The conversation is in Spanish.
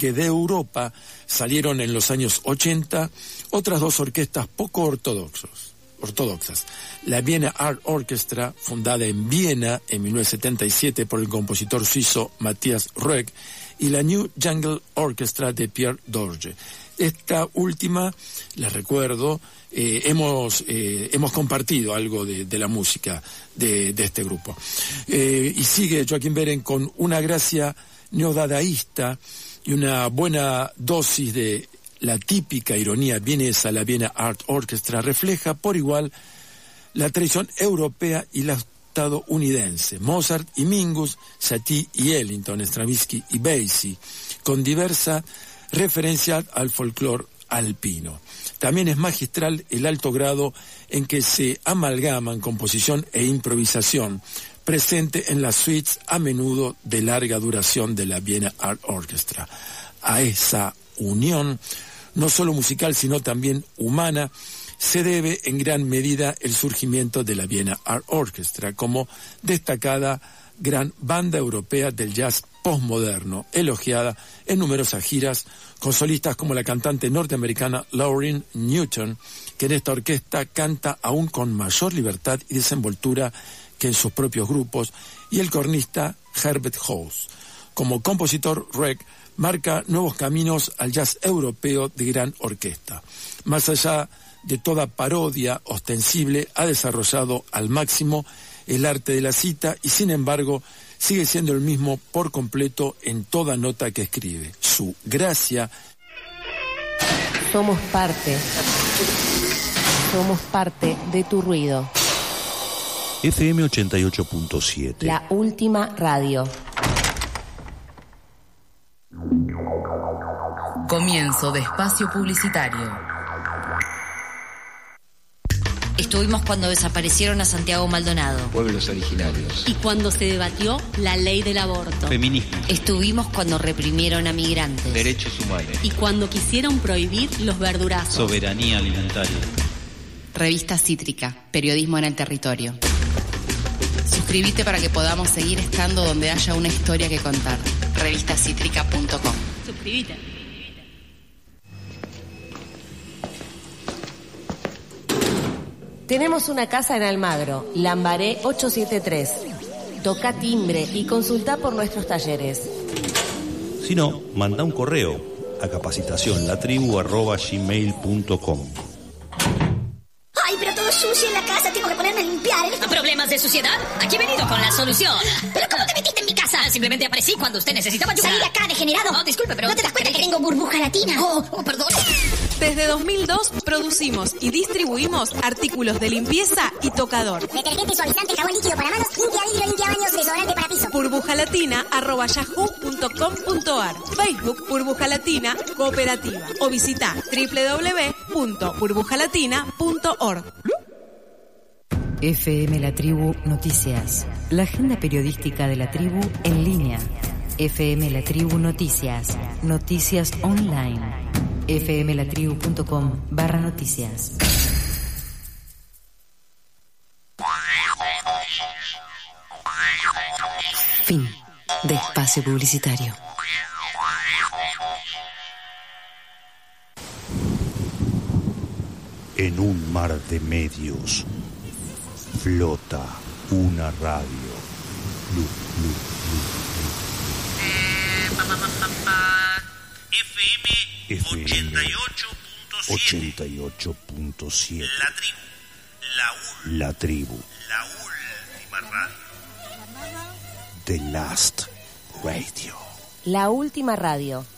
que de Europa salieron en los años 80 otras dos orquestas poco ortodoxas. La Vienna Art Orchestra, fundada en Viena en 1977 por el compositor suizo Matthias Rueck, y la New Jungle Orchestra de Pierre Dorje. Esta última, les recuerdo, hemos compartido algo de la música de este grupo. Y sigue Joaquín Beren con una gracia neodadaísta y una buena dosis de la típica ironía vienesa. La Vienna Art Orchestra refleja por igual la tradición europea y la estadounidense. Mozart y Mingus, Satie y Ellington, Stravinsky y Basie, con diversa referencia al folclore alpino. También es magistral el alto grado en que se amalgaman composición e improvisación presente en las suites a menudo de larga duración de la Vienna Art Orchestra. A esa unión, no solo musical sino también humana, se debe en gran medida el surgimiento de la Vienna Art Orchestra como destacada gran banda europea del jazz postmoderno, elogiada en numerosas giras con solistas como la cantante norteamericana Lauryn Newton, que en esta orquesta canta aún con mayor libertad y desenvoltura que en sus propios grupos, y el cornista Herbert Haus. Como compositor, Rueck marca nuevos caminos al jazz europeo de gran orquesta. Más allá de toda parodia ostensible, ha desarrollado al máximo el arte de la cita y, sin embargo, sigue siendo el mismo por completo en toda nota que escribe. Su gracia... Somos parte de tu ruido. FM 88.7. La última radio. Comienzo de espacio publicitario. Estuvimos cuando desaparecieron a Santiago Maldonado. Pueblos originarios. Y cuando se debatió la ley del aborto. Feminismo. Estuvimos cuando reprimieron a migrantes. Derechos humanos. Y cuando quisieron prohibir los verdurazos. Soberanía alimentaria. Revista Cítrica, periodismo en el territorio. Suscríbete para que podamos seguir estando donde haya una historia que contar. Revistacítrica.com. Suscríbete. Tenemos una casa en Almagro, Lambaré 873. Toca timbre y consulta por nuestros talleres. Si no, manda un correo a capacitacionlatribu@gmail.com. Ay, pero todo sucio en la casa, tengo que ponerme a limpiar. ¿Problemas de suciedad? Aquí he venido con la solución. ¿Pero cómo te metiste en mi casa? Simplemente aparecí cuando usted necesitaba ayuda. Salí de acá, degenerado. No, disculpe, pero... ¿No te das cuenta que tengo burbuja latina? Oh, perdón. Desde 2002 producimos y distribuimos artículos de limpieza y tocador. Detergente, suavizante, jabón líquido para manos, limpia vidrio, limpia baños, desodorante para piso. burbujalatina@yahoo.com.ar. Facebook Burbuja Latina Cooperativa. O visita www.burbujalatina.org. FM La Tribu Noticias. La agenda periodística de la tribu en línea. FM La Tribu Noticias. Noticias online. fmlatribu.com/noticias. Fin de espacio publicitario. En un mar de medios flota una radio. FM 88.7. La tribu. La última radio. The Last Radio. La última radio.